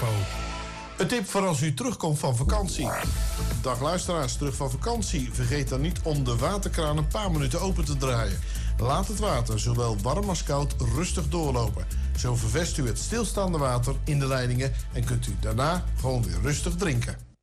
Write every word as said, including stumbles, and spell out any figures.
info. Een tip voor als u terugkomt van vakantie. Dag luisteraars, terug van vakantie. Vergeet dan niet om de waterkraan een paar minuten open te draaien. Laat het water, zowel warm als koud, rustig doorlopen. Zo ververst u het stilstaande water in de leidingen en kunt u daarna gewoon weer rustig drinken.